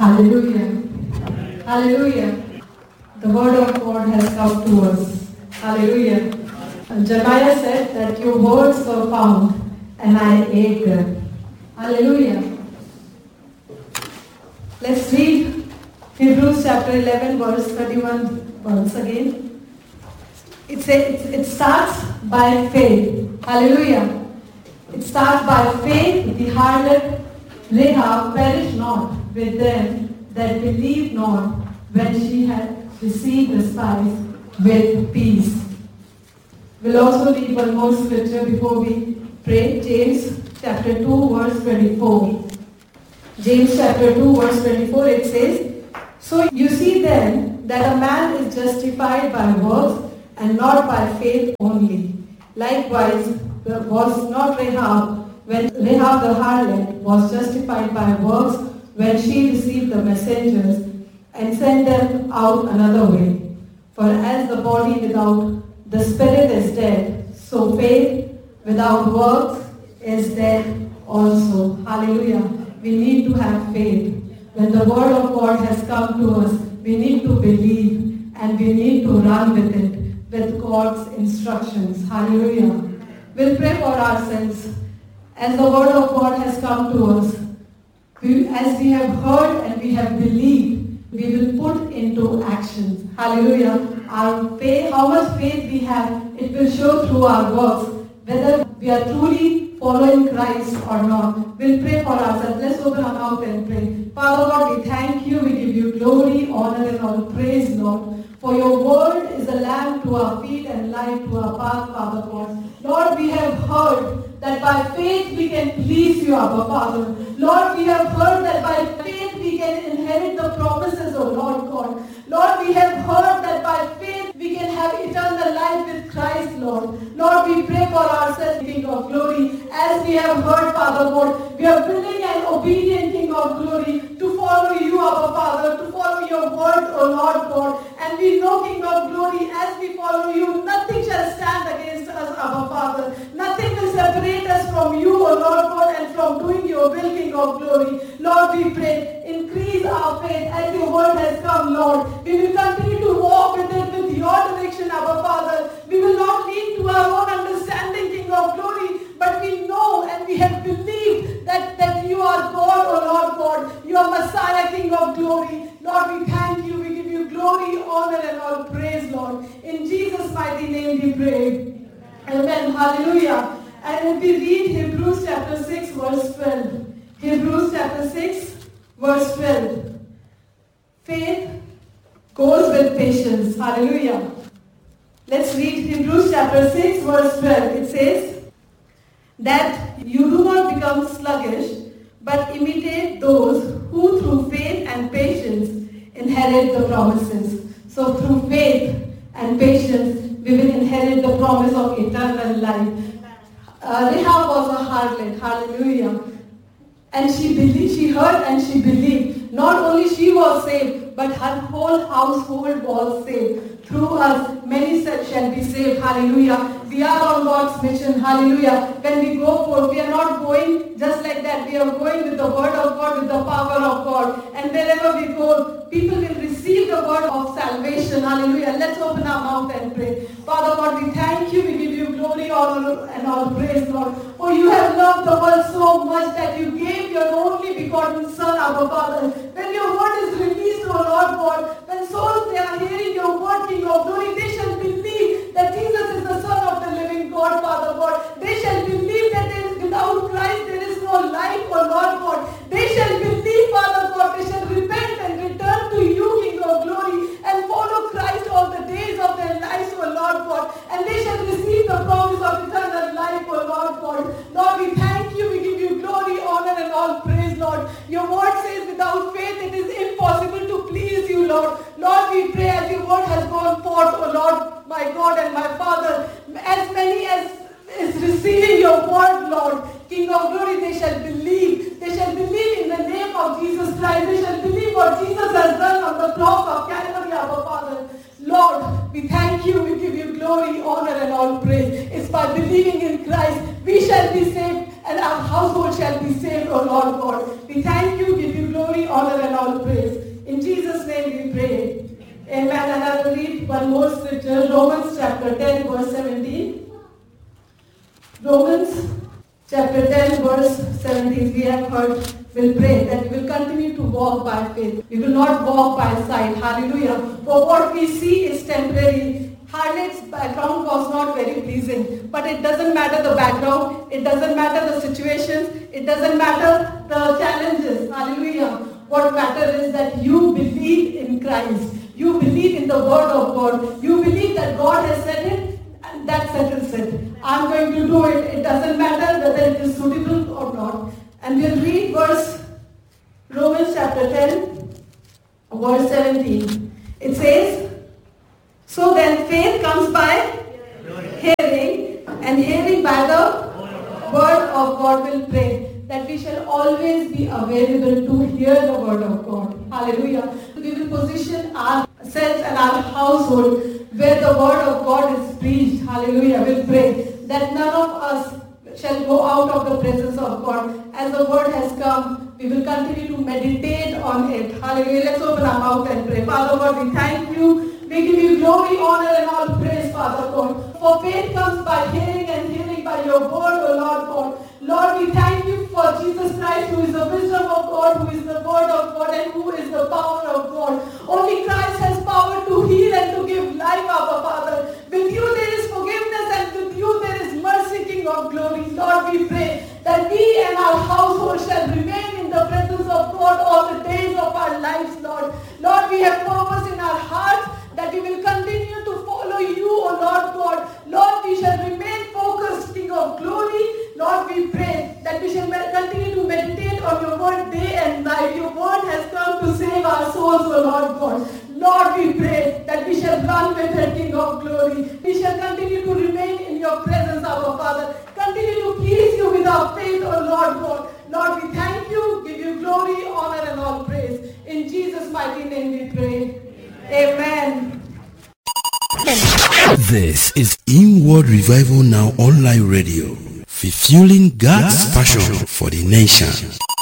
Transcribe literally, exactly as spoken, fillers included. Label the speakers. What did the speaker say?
Speaker 1: Hallelujah. Hallelujah. The word of God has come to us. Hallelujah. And Jeremiah said that your words were found and I ate them. Hallelujah. Let's read Hebrews chapter eleven verse thirty-one once again. It says it starts by faith. Hallelujah. It starts by faith. The harlot Rahab perished not with them that believed not when she had received the spice with peace. We'll also read one more scripture before we pray. James chapter two verse twenty-four. James chapter two verse twenty-four, it says, so you see then that a man is justified by works and not by faith only. Likewise was not Rahab when Rahab the harlot was justified by works when she received the messengers and sent them out another way. For as the body without the spirit is dead, so faith without works is dead also. Hallelujah. We need to have faith. When the word of God has come to us, we need to believe and we need to run with it, with God's instructions. Hallelujah. We'll pray for ourselves. As the word of God has come to us, we, as we have heard and we have believed, we will put into actions. Hallelujah. Our faith, how much faith we have, it will show through our works, whether we are truly following Christ or not. We'll pray for ourselves. Let's open our mouth and pray. Father God, we thank you. We give you glory, honor, and all praise, Lord. For your word is a lamp to our feet and light to our path, Father God. Lord, we have heard that by faith we can please you, Abba Father. Lord, we have heard that by faith we can inherit the promises, O Lord God. Lord, we have heard that by faith we can have eternal life with Christ, Lord. Lord, we pray for ourselves, King of glory. As we have heard, Father God, we are willing and obedient, King of glory, to follow you, Abba Father, to follow your word, O Lord God. And we know, King of glory, as we follow you, nothing shall stand against us, Abba Father. Nothing will separate us from you, O Lord God, and from doing your will, King of glory. Lord, we pray, increase our faith as your word has come, Lord. We will continue to walk with it with your direction, Abba Father. We will not lean to our own understanding, King of glory, but we know and we have believed that, that you are God, O Lord God. You are Messiah, King of glory. Lord, we thank you. We give you glory, honor, and all praise, Lord. In Jesus' mighty name we pray. Amen. Hallelujah. And if we read Hebrews chapter six, verse twelve. Hebrews chapter six, verse twelve. Faith goes with patience. Hallelujah. Let's read Hebrews chapter six, verse twelve. It says, that you do not become sluggish, but imitate those who through faith and patience inherit the promises. So through faith and patience, we will inherit the promise of eternal life. Uh, Rahab was a harlot. Hallelujah. And she believed, she heard and she believed. Not only she was saved, but her whole household was saved. Through us, many shall be saved. Hallelujah. We are on God's mission. Hallelujah. When we go forth, we are not going just like that. We are going with the word of God, with the power of God. And wherever we go, people will receive the word of salvation. Hallelujah. Let's open our mouth and pray. Father God, we thank you. We give you glory, honor, and all praise, Lord. For you have loved the world so much that you gave your only begotten Son, our Father. When your word is released, O Lord God, when souls they are hearing your word, King of glory, they shall believe that Jesus is the Son of the living God, Father God. They shall believe that there is, without Christ there is no life, O Lord God. They shall believe, Father God. They shall repent and return to you, King of glory, and follow Christ all the days of their lives, O Lord God. And they shall receive the promise of eternal life, O Lord God. Lord, we thank you. We give you glory, honor, and all praise, Lord. Your word says without faith it is impossible to please you, Lord. Lord, we pray as your word has gone forth, O Lord, my God and my Father, as many as is receiving your word, Lord, King of glory, they shall believe. They shall believe in the name of Jesus Christ. They shall believe what Jesus has done on the cross of Calvary, our Father. Lord, we thank you. We give you glory, honor, and all praise. It's by believing in Christ we shall be saved and our household shall be saved, O Lord God. We thank you, give you glory, honor, and all praise. read one more scripture, Romans chapter ten, verse seventeen. Romans chapter ten, verse seventeen, we have heard, we'll pray that we will continue to walk by faith. We will not walk by sight. Hallelujah. For what we see is temporary. Harlot's background was not very pleasing, but it doesn't matter the background, it doesn't matter the situations, it doesn't matter the challenges. Hallelujah. What matters is that you believe in Christ. You believe in the word of God. You believe that God has said it, and that settles it. I'm going to do it. It doesn't matter whether it is suitable or not. And we'll read verse, Romans chapter ten, verse seventeen. It says, so then faith comes by hearing, and hearing by the word of God. Will pray that we shall always be available to hear the word of God. Hallelujah. We will position ourselves and our household where the word of God is preached. Hallelujah. We'll pray that none of us shall go out of the presence of God. As the word has come, we will continue to meditate on it. Hallelujah. Let's open our mouth and pray. Father God, we thank you. We give you glory, honor, and all praise, Father God. For faith comes by hearing, and hearing by your word, O Lord God. Lord, we thank you for Jesus Christ, who is the wisdom of God, who is the word of God, and who is the power of God. Only Christ has power to heal and to give life, Abba Father. With you there is forgiveness, and with you there is mercy, King of glory. Lord, we pray that we and our household shall remain in the presence of God all the days of our lives, Lord. Lord, we have purpose in our hearts that we will continue to follow you, O Lord God. Lord, we shall remain focused, King of glory. Lord, we pray that we shall continue to meditate on your word day and night. Your word has come to save our souls, O Lord God. Lord, we pray that we shall run with it, King of glory. We shall continue to remain in your presence, our Father. Continue to please you with our faith, O Lord God. Lord, we thank you, give you glory, honor, and all praise. In Jesus' mighty name we pray. Amen.
Speaker 2: This is Inward Revival Now Online Radio, fulfilling God's passion for the nation.